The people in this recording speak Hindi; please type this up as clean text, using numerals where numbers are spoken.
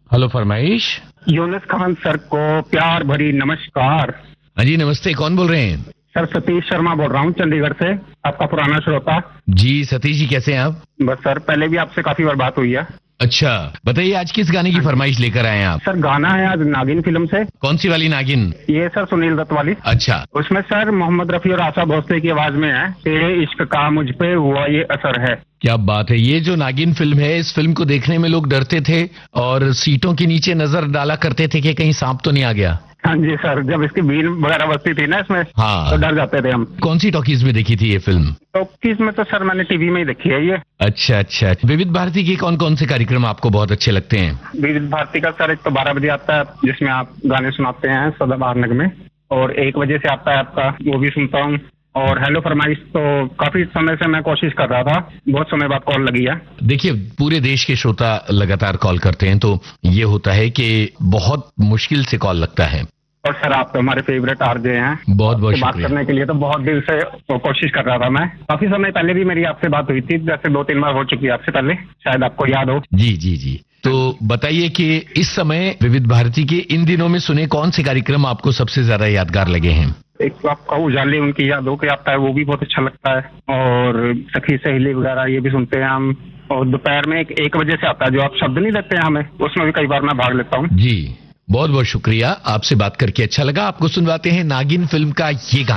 हेलो फरमाइश। यूनुस खान सर को प्यार भरी नमस्कार। हाँ जी नमस्ते, कौन बोल रहे हैं? सर सतीश शर्मा बोल रहा हूँ चंडीगढ़ से, आपका पुराना श्रोता। जी सतीश जी, कैसे हैं आप? बस सर, पहले भी आपसे काफी बार बात हुई है। अच्छा, बताइए आज किस गाने की फरमाइश लेकर आए हैं आप? सर गाना है आज नागिन फिल्म से। कौन सी वाली नागिन? ये सर सुनील दत्त वाली। अच्छा। उसमें सर मोहम्मद रफी और आशा भोसले की आवाज में है, तेरे इश्क का मुझ पे हुआ ये असर है। क्या बात है। ये जो नागिन फिल्म है, इस फिल्म को देखने में लोग डरते थे और सीटों के नीचे नजर डाला करते थे कि कहीं सांप तो नहीं आ गया। हाँ जी सर, जब इसकी बीन वगैरह बजती थी ना इसमें, हाँ, तो डर जाते थे हम। कौन सी टॉकीज में देखी थी ये फिल्म? तो किस तो सर मैंने टीवी में ही देखी है ये। अच्छा अच्छा। विविध भारती के कौन कौन से कार्यक्रम आपको बहुत अच्छे लगते हैं? विविध भारती का सर एक तो 12 बजे आता है जिसमें आप गाने सुनाते हैं सदाबहार नग में, और 1 बजे से आता है आपका, वो भी सुनता हूँ। और हेलो फरमाइश तो काफी समय से मैं कोशिश कर रहा था, बहुत समय बाद कॉल लगी है। देखिए, पूरे देश के श्रोता लगातार कॉल करते हैं, तो ये होता है कि बहुत मुश्किल से कॉल लगता है। और सर आप तो हमारे फेवरेट आरजे हैं, बहुत बहुत बात शुक्रिया। करने के लिए तो बहुत दिल से कोशिश कर रहा था मैं। काफी समय पहले भी मेरी आपसे बात हुई थी, जैसे 2-3 बार हो चुकी है आपसे पहले, शायद आपको याद हो। जी जी जी। तो बताइए कि इस समय विविध भारती के इन दिनों में सुने कौन से कार्यक्रम आपको सबसे ज्यादा यादगार लगे हैं? एक तो आपका उजाले उनकी यादों के आता है, वो भी बहुत अच्छा लगता है। और सखी सहेली वगैरह ये भी सुनते हैं हम। और दोपहर में 1 बजे से आता है जो आप शब्द नहीं देते हैं हमें, उसमें भी कई बार मैं भाग लेता हूँ। जी बहुत बहुत शुक्रिया, आपसे बात करके अच्छा लगा। आपको सुनवाते हैं नागिन फिल्म का ये गाना।